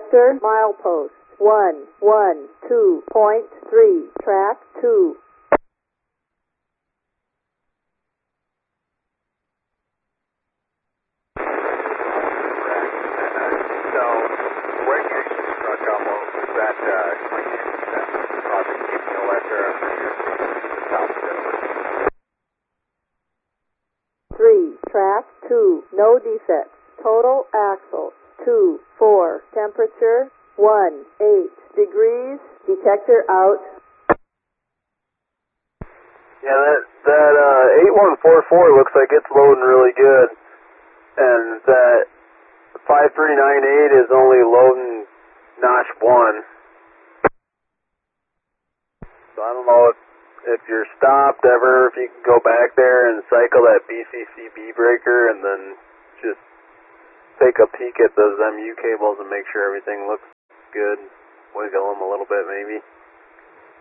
Detector milepost 112.3, track 2. So, when you struck up, was that causing keeping the lesser after your south of Denver? 3, track 2, no defects. Total axle 2, 4, temperature 1, 8 degrees, detector out. Yeah, that 8144 looks like it's loading really good, and that 5398 is only loading notch 1. So I don't know if you're stopped ever, if you can go back there and cycle that BCCB breaker and then just take a peek at those MU cables and make sure everything looks good. Wiggle them a little bit maybe.